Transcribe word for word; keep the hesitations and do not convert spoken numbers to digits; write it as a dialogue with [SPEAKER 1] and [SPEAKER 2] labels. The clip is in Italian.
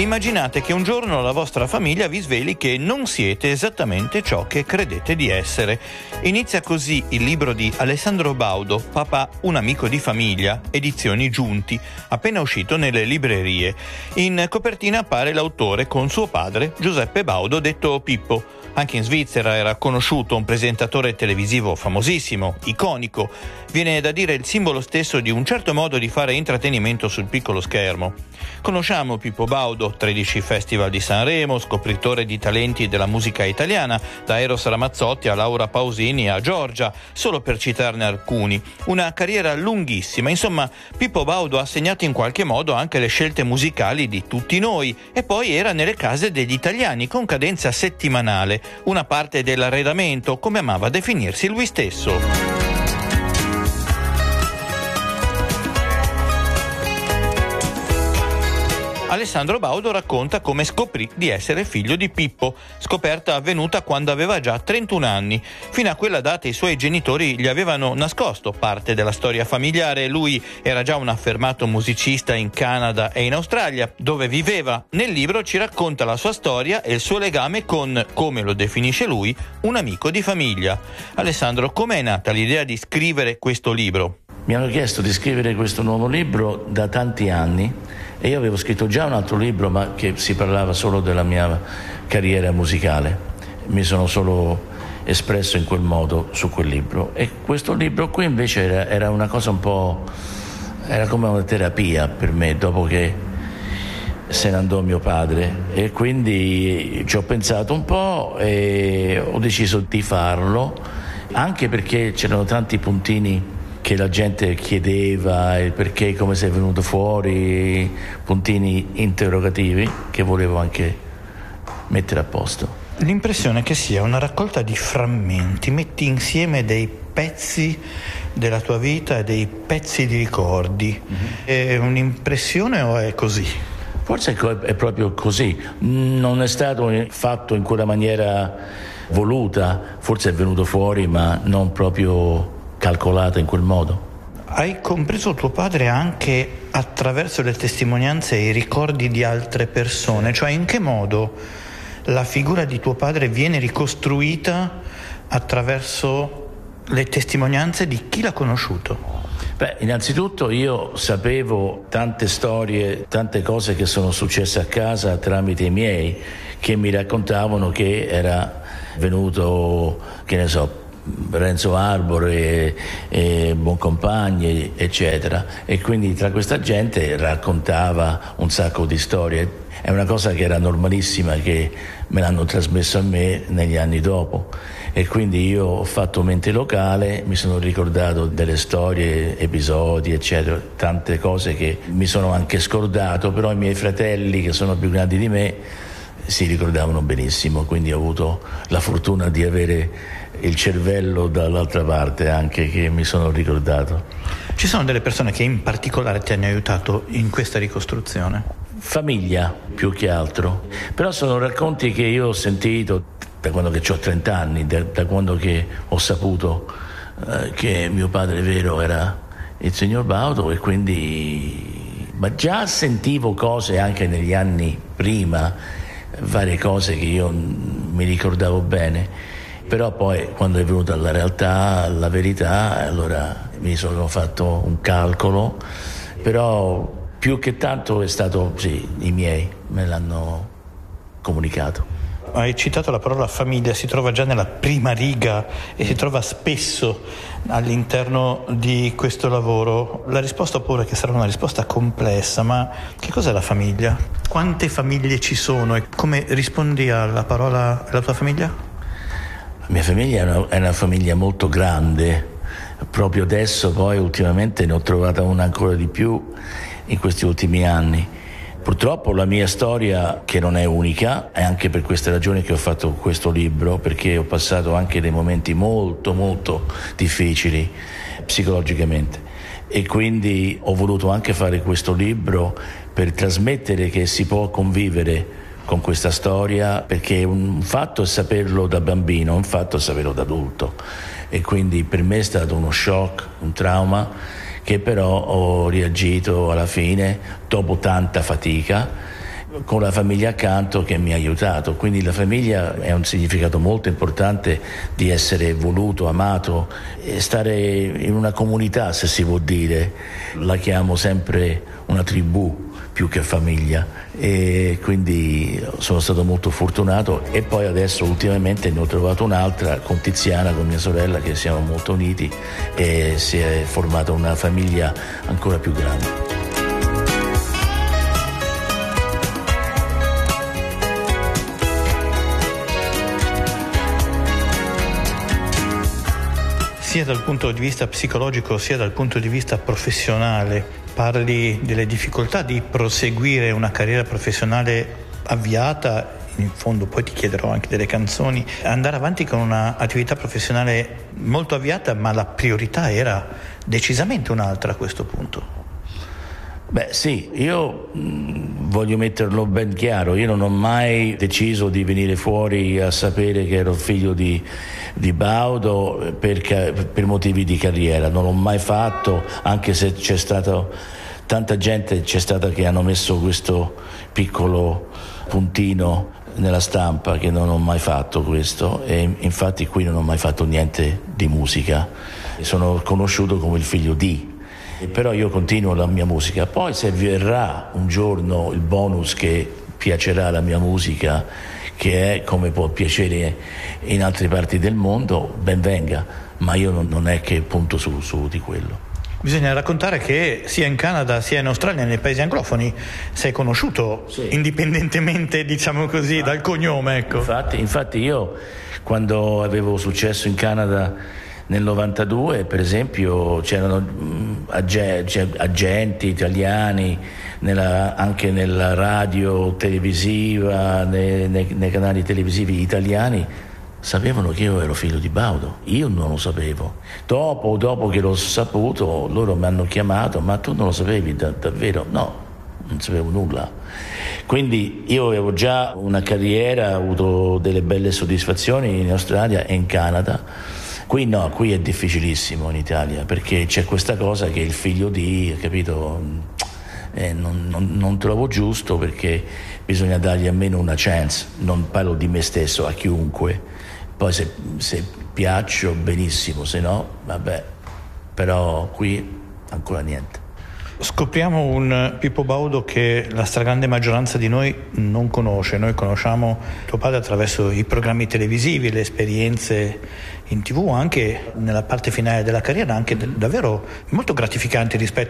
[SPEAKER 1] Immaginate che un giorno la vostra famiglia vi sveli che non siete esattamente ciò che credete di essere. Inizia così il libro di Alessandro Baudo, Papà, un amico di famiglia, edizioni Giunti, appena uscito nelle librerie. In copertina appare l'autore con suo padre, Giuseppe Baudo, detto Pippo. Anche in Svizzera era conosciuto, un presentatore televisivo famosissimo, iconico. Viene da dire il simbolo stesso di un certo modo di fare intrattenimento sul piccolo schermo. Conosciamo Pippo Baudo, tredici festival di Sanremo, scopritore di talenti della musica italiana, da Eros Ramazzotti a Laura Pausini a Giorgia, solo per citarne alcuni. Una carriera lunghissima, insomma Pippo Baudo ha segnato in qualche modo anche le scelte musicali di tutti noi e poi era nelle case degli italiani con cadenza settimanale, una parte dell'arredamento, come amava definirsi lui stesso. Alessandro Baudo racconta come scoprì di essere figlio di Pippo, scoperta avvenuta quando aveva già trentuno anni. Fino a quella data i suoi genitori gli avevano nascosto parte della storia familiare. Lui era già un affermato musicista in Canada e in Australia, dove viveva. Nel libro ci racconta la sua storia e il suo legame con, come lo definisce lui, un amico di famiglia. Alessandro, com'è nata l'idea di scrivere questo libro?
[SPEAKER 2] Mi hanno chiesto di scrivere questo nuovo libro da tanti anni e io avevo scritto già un altro libro, ma che si parlava solo della mia carriera musicale. Mi sono solo espresso in quel modo su quel libro. E questo libro qui invece era, era una cosa un po'... era come una terapia per me, dopo che se ne andò mio padre. E quindi ci ho pensato un po' e ho deciso di farlo, anche perché c'erano tanti puntini che la gente chiedeva, il perché, come sei venuto fuori, puntini interrogativi che volevo anche mettere a posto.
[SPEAKER 1] L'impressione che sia una raccolta di frammenti, metti insieme dei pezzi della tua vita e dei pezzi di ricordi. Mm-hmm. È un'impressione o è così?
[SPEAKER 2] Forse è proprio così, non è stato fatto in quella maniera voluta, forse è venuto fuori ma non proprio calcolata in quel modo.
[SPEAKER 1] Hai compreso tuo padre anche attraverso le testimonianze e i ricordi di altre persone, cioè in che modo la figura di tuo padre viene ricostruita attraverso le testimonianze di chi l'ha conosciuto?
[SPEAKER 2] Beh, innanzitutto io sapevo tante storie, tante cose che sono successe a casa tramite i miei, che mi raccontavano che era venuto, che ne so, Renzo Arbore, e Boncompagni, eccetera, e quindi tra questa gente raccontava un sacco di storie. È una cosa che era normalissima, che me l'hanno trasmesso a me negli anni dopo, e quindi io ho fatto mente locale, mi sono ricordato delle storie, episodi, eccetera, tante cose che mi sono anche scordato, però i miei fratelli, che sono più grandi di me, si ricordavano benissimo, quindi ho avuto la fortuna di avere il cervello dall'altra parte anche, che mi sono ricordato.
[SPEAKER 1] Ci sono delle persone che in particolare ti hanno aiutato in questa ricostruzione?
[SPEAKER 2] Famiglia più che altro, però sono racconti che io ho sentito da quando che ho trenta anni, da, da quando che ho saputo eh, che mio padre vero era il signor Baudo, e quindi ma già sentivo cose anche negli anni prima, varie cose che io mi ricordavo bene. Però poi quando è venuta la realtà, la verità, allora mi sono fatto un calcolo, però più che tanto è stato, sì, i miei me l'hanno comunicato.
[SPEAKER 1] Hai citato la parola famiglia, si trova già nella prima riga e si trova spesso all'interno di questo lavoro. La risposta ho paura che sarà una risposta complessa, ma che cos'è la famiglia? Quante famiglie ci sono e come rispondi alla parola, alla tua famiglia?
[SPEAKER 2] La mia famiglia è una, è una famiglia molto grande, proprio adesso poi ultimamente ne ho trovata una ancora di più in questi ultimi anni. Purtroppo la mia storia, che non è unica, è anche per queste ragioni che ho fatto questo libro, perché ho passato anche dei momenti molto molto difficili psicologicamente, e quindi ho voluto anche fare questo libro per trasmettere che si può convivere con questa storia, perché un fatto è saperlo da bambino, un fatto è saperlo da adulto, e quindi per me è stato uno shock, un trauma, che però ho reagito alla fine dopo tanta fatica, con la famiglia accanto che mi ha aiutato, quindi la famiglia è un significato molto importante di essere voluto, amato e stare in una comunità, se si può dire. La chiamo sempre una tribù più che famiglia, e quindi sono stato molto fortunato. E poi adesso ultimamente ne ho trovato un'altra con Tiziana, con mia sorella, che siamo molto uniti e si è formata una famiglia ancora più grande.
[SPEAKER 1] Sia dal punto di vista psicologico sia dal punto di vista professionale, parli delle difficoltà di proseguire una carriera professionale avviata, in fondo poi ti chiederò anche delle canzoni, andare avanti con un'attività professionale molto avviata, ma la priorità era decisamente un'altra a questo punto.
[SPEAKER 2] Beh sì, io mh, voglio metterlo ben chiaro, io non ho mai deciso di venire fuori a sapere che ero figlio di, di Baudo per, per motivi di carriera, non l'ho mai fatto, anche se c'è stata tanta gente c'è stata che hanno messo questo piccolo puntino nella stampa che non ho mai fatto questo, e infatti qui non ho mai fatto niente di musica, sono conosciuto come il figlio di. Però io continuo la mia musica, poi se verrà un giorno il bonus che piacerà la mia musica, che è come può piacere in altre parti del mondo, ben venga, ma io non, non è che punto su, su di quello.
[SPEAKER 1] Bisogna raccontare che sia in Canada sia in Australia, nei paesi anglofoni, sei conosciuto, sì, indipendentemente, diciamo così, infatti, dal cognome, ecco.
[SPEAKER 2] Infatti, infatti io quando avevo successo in Canada nel novantadue, per esempio, c'erano agenti italiani nella, anche nella radio televisiva, nei, nei, nei canali televisivi italiani, sapevano che io ero figlio di Baudo. Io non lo sapevo. Dopo, dopo che l'ho saputo, loro mi hanno chiamato: ma tu non lo sapevi da, davvero? No, non sapevo nulla. Quindi io avevo già una carriera, ho avuto delle belle soddisfazioni in Australia e in Canada. Qui no, qui è difficilissimo in Italia, perché c'è questa cosa che il figlio di, capito, eh, non, non, non trovo giusto, perché bisogna dargli almeno una chance. Non parlo di me stesso, a chiunque. Poi se, se piaccio benissimo, se no vabbè, però qui ancora niente.
[SPEAKER 1] Scopriamo un Pippo Baudo che la stragrande maggioranza di noi non conosce. Noi conosciamo tuo padre attraverso i programmi televisivi, le esperienze in tivù, anche nella parte finale della carriera, anche davvero molto gratificanti rispetto